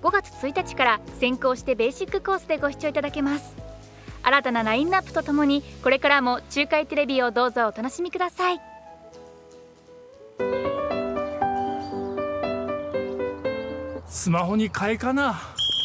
5月1日から先行してベーシックコースでご視聴いただけます。新たなラインナップとともにこれからも中海テレビをどうぞお楽しみください。 スマホに買いかな。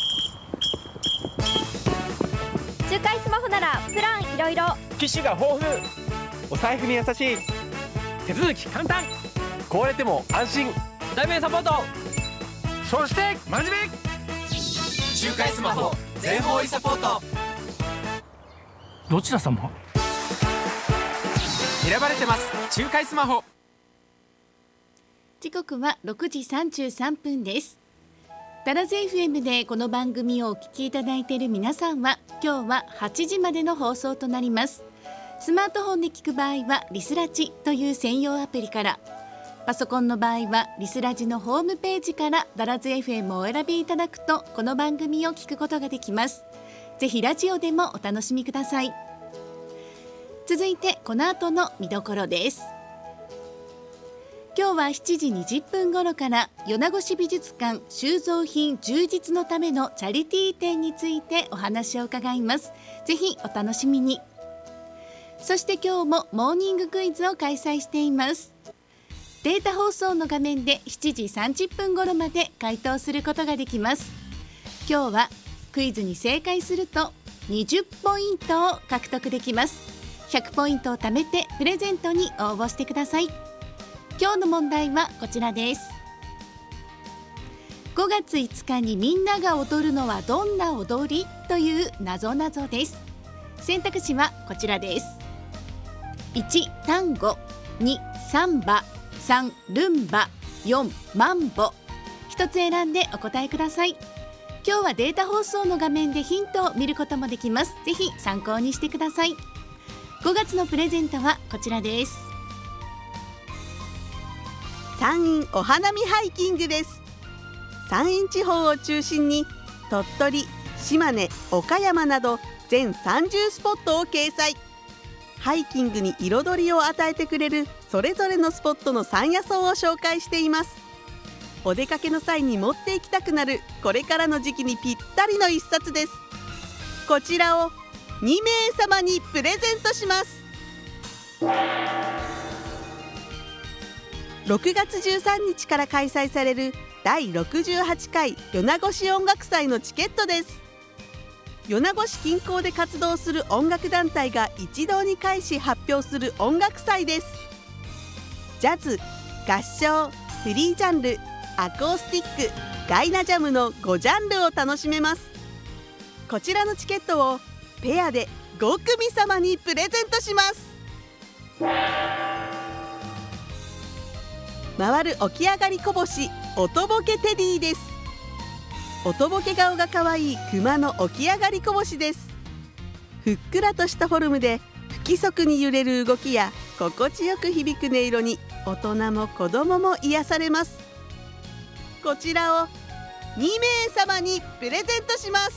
中海スマホならプランいろいろ、 機種が豊富、お財布に優しい、 手続き簡単、 壊れても安心、 対面サポート、そして真面目。 中海スマホ全方位サポート。 どちら様？ 選ばれてます。中海スマホ。 時刻は6時33分です。ダラズ FM でこの番組をお聞きいただいている皆さんは、今日は8時までの放送となります。スマートフォンで聞く場合はリスラジという専用アプリから、パソコンの場合はリスラジのホームページからダラズ FM をお選びいただくと、この番組を聞くことができます。ぜひラジオでもお楽しみください。続いてこの後の見どころです。今日は7時20分頃から米子市美術館収蔵品充実のためのチャリティー展についてお話を伺います。ぜひお楽しみに。そして今日もモーニングクイズを開催しています。データ放送の画面で7時30分頃まで回答することができます。今日はクイズに正解すると20ポイントを獲得できます。100ポイントを貯めてプレゼントに応募してください。今日の問題はこちらです。5月5日にみんなが踊るのはどんな踊りという謎々です。選択肢はこちらです。1タンゴ、2サンバ、3ルンバ、4マンボ。一つ選んでお答えください。今日はデータ放送の画面でヒントを見ることもできます。ぜひ参考にしてください。5月のプレゼントはこちらです。 山陰お花見ハイキングです。山陰地方を中心に鳥取、島根、岡山など全30スポットを掲載。ハイキングに彩りを与えてくれるそれぞれのスポットの山野草を紹介しています。お出かけの際に持って行きたくなるこれからの時期にぴったりの一冊です。こちらを2名様にプレゼントします。6月13日から開催される第68回米子市音楽祭のチケットです。米子市近郊で活動する音楽団体が一堂に会し発表する音楽祭です。ジャズ、合唱、フリージャンル、アコースティック、ガイナジャムの5ジャンルを楽しめます。こちらのチケットをペアで5組様にプレゼントします。回る起き上がりこぼし音ボケテディです。音ボケ顔が可愛いクマの起き上がりこぼしです。ふっくらとしたフォルムで不規則に揺れる動きや心地よく響く音色に大人も子供も癒されます。こちらを2名様にプレゼントします。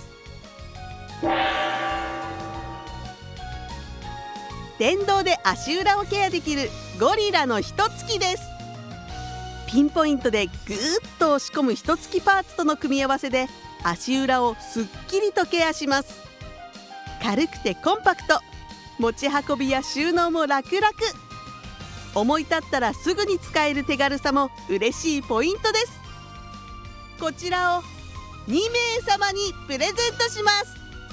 電動で足裏をケアできるゴリラのひとつきです。ピンポイントでぐーっと押し込むひとつきパーツとの組み合わせで足裏をすっきりとケアします。軽くてコンパクト、持ち運びや収納も楽々。思い立ったらすぐに使える手軽さも嬉しいポイントです。こちらを2名様にプレゼントします。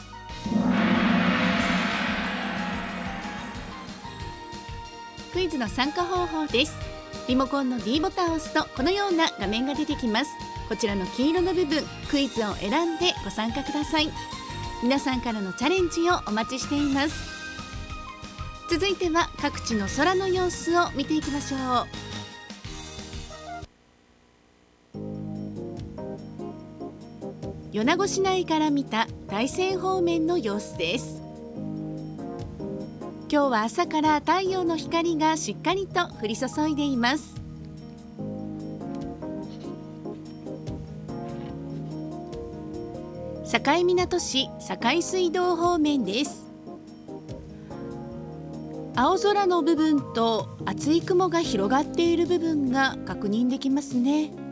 クイズの参加方法です。リモコンの D ボタンを押すとこのような画面が出てきます。こちらの黄色の部分、クイズを選んでご参加ください。皆さんからのチャレンジをお待ちしています。続いては各地の空の様子を見ていきましょう。米子市内から見た大山方面の様子です。今日は朝から太陽の光がしっかりと降り注いでいます。境港市境水道方面です。青空の部分と厚い雲が広がっている部分が確認できますね。